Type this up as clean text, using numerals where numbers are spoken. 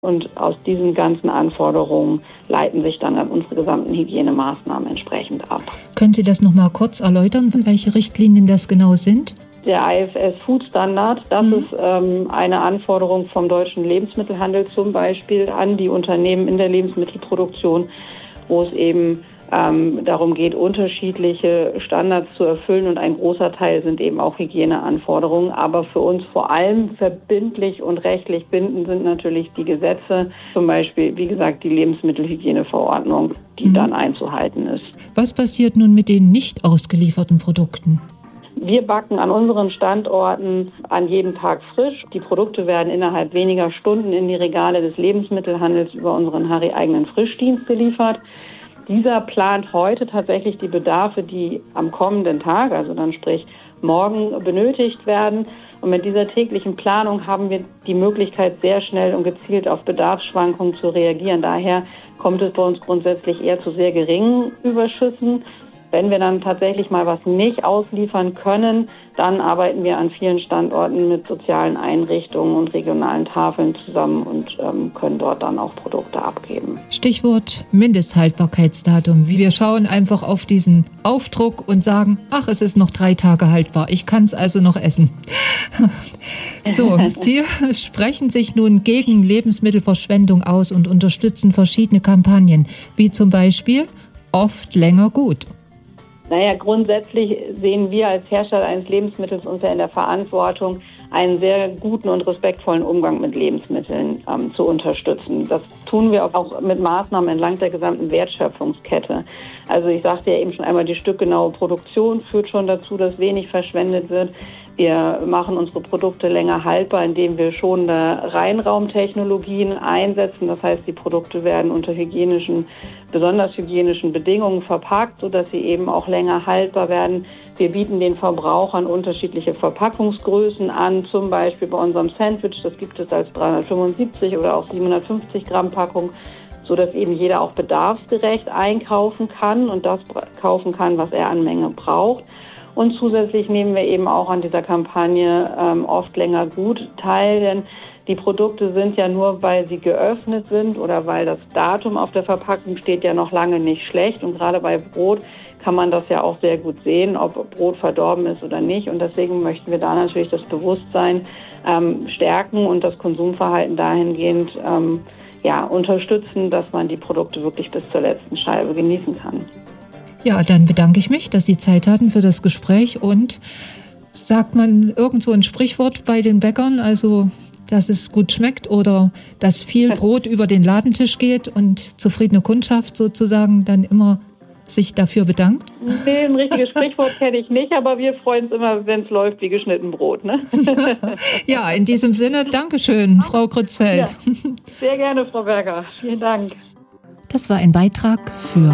Und aus diesen ganzen Anforderungen leiten sich dann unsere gesamten Hygienemaßnahmen entsprechend ab. Können Sie das nochmal kurz erläutern, welche Richtlinien das genau sind? Der IFS Food Standard, das ist eine Anforderung vom deutschen Lebensmittelhandel zum Beispiel an die Unternehmen in der Lebensmittelproduktion, wo es eben darum geht, unterschiedliche Standards zu erfüllen, und ein großer Teil sind eben auch Hygieneanforderungen. Aber für uns vor allem verbindlich und rechtlich bindend sind natürlich die Gesetze, zum Beispiel, wie gesagt, die Lebensmittelhygieneverordnung, die dann einzuhalten ist. Was passiert nun mit den nicht ausgelieferten Produkten? Wir backen an unseren Standorten an jedem Tag frisch. Die Produkte werden innerhalb weniger Stunden in die Regale des Lebensmittelhandels über unseren Harry-eigenen Frischdienst geliefert. Dieser plant heute tatsächlich die Bedarfe, die am kommenden Tag, also dann sprich morgen, benötigt werden. Und mit dieser täglichen Planung haben wir die Möglichkeit, sehr schnell und gezielt auf Bedarfsschwankungen zu reagieren. Daher kommt es bei uns grundsätzlich eher zu sehr geringen Überschüssen. Wenn wir dann tatsächlich mal was nicht ausliefern können, dann arbeiten wir an vielen Standorten mit sozialen Einrichtungen und regionalen Tafeln zusammen und können dort dann auch Produkte abgeben. Stichwort Mindesthaltbarkeitsdatum. Wir schauen einfach auf diesen Aufdruck und sagen, ach, es ist noch 3 Tage haltbar. Ich kann es also noch essen. So, Sie sprechen sich nun gegen Lebensmittelverschwendung aus und unterstützen verschiedene Kampagnen, wie zum Beispiel oft länger gut. Naja, grundsätzlich sehen wir als Hersteller eines Lebensmittels uns ja in der Verantwortung, einen sehr guten und respektvollen Umgang mit Lebensmitteln zu unterstützen. Das tun wir auch mit Maßnahmen entlang der gesamten Wertschöpfungskette. Also ich sagte ja eben schon einmal, die stückgenaue Produktion führt schon dazu, dass wenig verschwendet wird. Wir machen unsere Produkte länger haltbar, indem wir schonende Reinraumtechnologien einsetzen. Das heißt, die Produkte werden unter besonders hygienischen Bedingungen verpackt, sodass sie eben auch länger haltbar werden. Wir bieten den Verbrauchern unterschiedliche Verpackungsgrößen an, zum Beispiel bei unserem Sandwich. Das gibt es als 375 oder auch 750 Gramm Packung, sodass eben jeder auch bedarfsgerecht einkaufen kann und das kaufen kann, was er an Menge braucht. Und zusätzlich nehmen wir eben auch an dieser Kampagne oft länger gut teil, denn die Produkte sind ja nur, weil sie geöffnet sind oder weil das Datum auf der Verpackung steht, ja noch lange nicht schlecht. Und gerade bei Brot kann man das ja auch sehr gut sehen, ob Brot verdorben ist oder nicht. Und deswegen möchten wir da natürlich das Bewusstsein stärken und das Konsumverhalten dahingehend unterstützen, dass man die Produkte wirklich bis zur letzten Scheibe genießen kann. Ja, dann bedanke ich mich, dass Sie Zeit hatten für das Gespräch. Und sagt man irgend so ein Sprichwort bei den Bäckern, also dass es gut schmeckt oder dass viel Brot über den Ladentisch geht und zufriedene Kundschaft sozusagen dann immer sich dafür bedankt? Nee, ein richtiges Sprichwort kenne ich nicht, aber wir freuen uns immer, wenn es läuft wie geschnitten Brot. Ne? Ja, in diesem Sinne, Dankeschön, Frau Krützfeld. Ja, sehr gerne, Frau Berger. Vielen Dank. Das war ein Beitrag für